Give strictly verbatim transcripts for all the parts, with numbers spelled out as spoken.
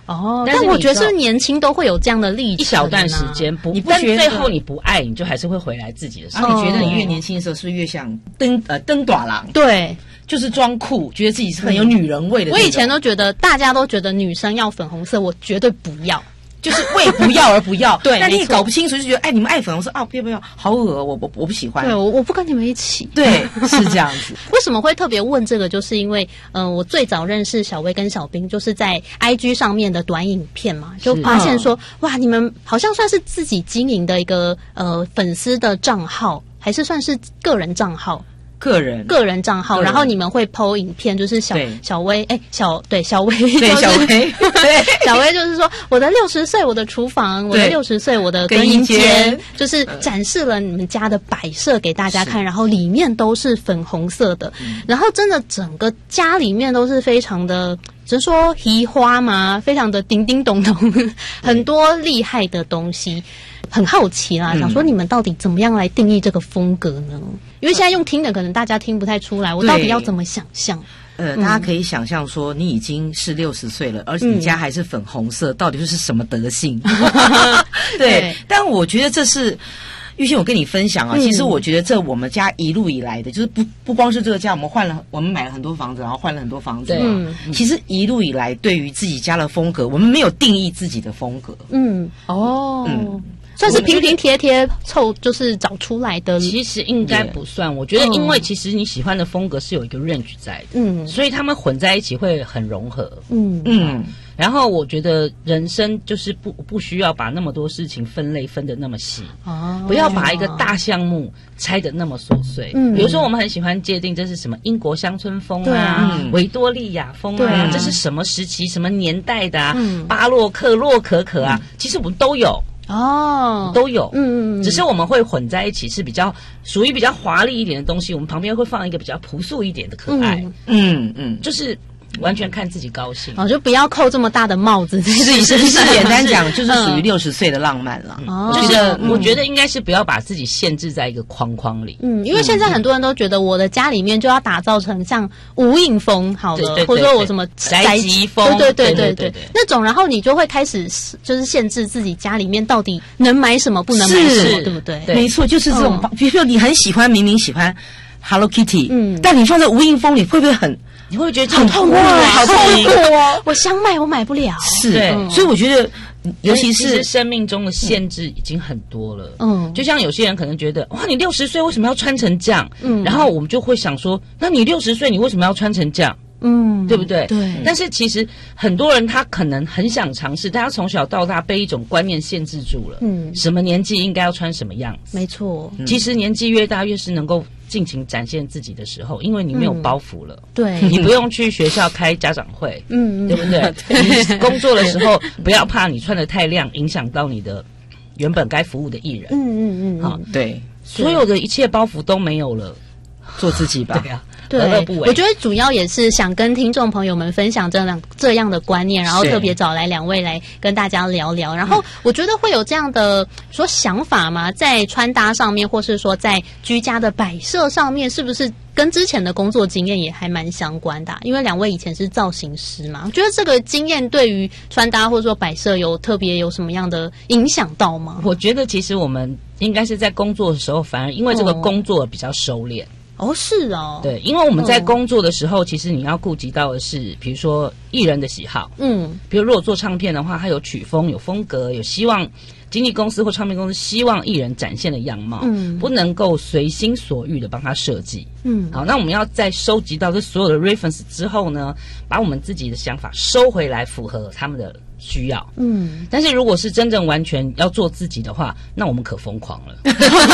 哦，但我觉得是年轻都会有这样的历程、啊， 一小段时间不， 你不但最后你不爱，你就还是会回来自己的生活。 然后你觉得你越年轻的时候，是不是越像登呃登短郎？ 对， 就是装酷，觉得自己是很有女人味的。 我以前都觉得，大家都觉得女生要粉红色，我绝对不要。 就是为不要而不要， 对， 但你也搞不清楚，就觉得哎，你们爱粉红色啊，不要不要，好恶，我我我不喜欢。 对，我我不跟你们一起。 对，是这样子。 为什么会特别问这个？就是因为，嗯、呃，我最早认识小薇跟小兵，就是在 I G 上面的短影片嘛，就发现说，哇，你们好像算是自己经营的一个呃粉丝的账号，还是算是个人账号。 个人个人账号，然后你们会 po 影片，就是小小薇，哎，小对小薇， 对小薇，对小薇就是说我的六十岁，我的厨房，我的六十岁，我的更衣间，就是展示了你们家的摆设给大家看，然后里面都是粉红色的，然后真的整个家里面都是非常的。只是说移花嘛，非常的叮叮咚咚，很多厉害的东西，很好奇啦，嗯、想说你们到底怎么样来定义这个风格呢？因为现在用听的，可能大家听不太出来，我到底要怎么想象？ 呃，大家可以想象说，你已经是六十岁了，而且你家还是粉红色，嗯、到底是什么德性？对，对但我觉得这是。玉欣，我跟你分享啊，其实我觉得这我们家一路以来的，就是不不光是这个家，我们换了，我们买了很多房子，然后换了很多房子嘛。嗯，其实一路以来，对于自己家的风格，我们没有定义自己的风格。 嗯，哦，嗯，算是拼拼贴贴凑，就是找出来的。 其实应该不算，我觉得，因为其实你喜欢的风格是有一个 range 在的，嗯，所以他们混在一起会很融合。嗯嗯。然后我觉得人生就是不不需要把那么多事情分类分得那么细，哦，不要把一个大项目拆得那么琐碎。嗯，比如说我们很喜欢界定这是什么英国乡村风啊，嗯、维多利亚风啊，啊这是什么时期、什么年代的啊？嗯、巴洛克、洛可可啊，嗯、其实我们都有。哦，都有，嗯，只是我们会混在一起，是比较属于比较华丽一点的东西，我们旁边会放一个比较朴素一点的可爱，嗯嗯，就是完全看自己高兴， 哦，就不要扣这么大的帽子， 是是是，简单讲就是属于六十岁的浪漫了。 哦，我觉得我觉得应该是不要把自己限制在一个框框里， 嗯，因为现在很多人都觉得我的家里面就要打造成像无印风好了，或者说我什么宅急风， 对对对对对那种，然后你就会开始就是限制自己家里面到底能买什么，不能买什么，对不对？ 没错，就是这种，比如说你很喜欢，明明喜欢 Hello Kitty， 嗯，但你放在无印风里会不会很？ 你会觉得很痛苦， 好痛苦哦！我想买，我买不了。 是，对，嗯、所以我觉得，尤其是生命中的限制已经很多了。嗯，就像有些人可能觉得，哇，你六十岁为什么要穿成这样？嗯，然后我们就会想说，那你六十岁，你为什么要穿成这样？嗯，对不对？ 对。 但是其实很多人他可能很想尝试，但他从小到大被一种观念限制住了。嗯，什么年纪应该要穿什么样子？ 没错。 嗯、其实年纪越大，越是能够尽情展现自己的时候，因为你没有包袱了。 嗯、对， 你不用去学校开家长会。嗯，对不对？你工作的时候不要怕你穿得太亮，影响到你的原本该服务的艺人。 嗯嗯嗯。 好，对， 所有的一切包袱都没有了， 做自己吧。 对啊。 对，我觉得主要也是想跟听众朋友们分享这样这样的观念，然后特别找来两位来跟大家聊聊。然后我觉得会有这样的说想法嘛，在穿搭上面，或是说在居家的摆设上面，是不是跟之前的工作经验也还蛮相关的啊？因为两位以前是造型师嘛，我觉得这个经验对于穿搭或者说摆设有特别有什么样的影响到吗？ 我觉得其实我们应该是在工作的时候，反而因为这个工作比较收敛。哦哦，是哦， 对，因为我们在工作的时候，嗯、其实你要顾及到的是，比如说艺人的喜好，嗯，比如如果做唱片的话，它有曲风、有风格，有希望经纪公司或唱片公司希望艺人展现的样貌，嗯，不能够随心所欲的帮他设计，嗯，好，那我们要在收集到这所有的 reference 之后呢，把我们自己的想法收回来，符合他们的需要，嗯，但是如果是真正完全要做自己的话，那我们可疯狂了，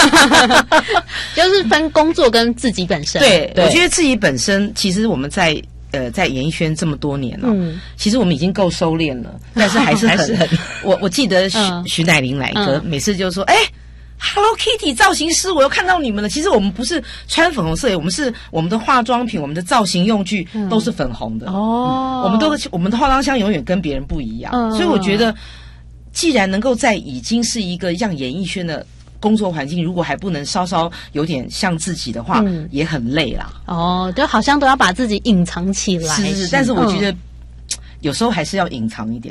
就是分工作跟自己本身。 对，对我觉得自己本身，其实我们在呃在演艺圈这么多年了，嗯，其实我们已经够收敛了，但是还是很，还是很我我记得徐、嗯、徐乃麟来哥、嗯、每次就说，哎。Hello Kitty 造型师，我又看到你们了。其实我们不是穿粉红色，我们是我们的化妆品、我们的造型用具都是粉红的。哦、嗯，我们都我们的化妆箱永远跟别人不一样。嗯、所以我觉得，既然能够在已经是一个像演艺圈的工作环境，如果还不能稍稍有点像自己的话，嗯、也很累啦。 哦，就好像都要把自己隐藏起来。 是是，但是我觉得、嗯、有时候还是要隐藏一点。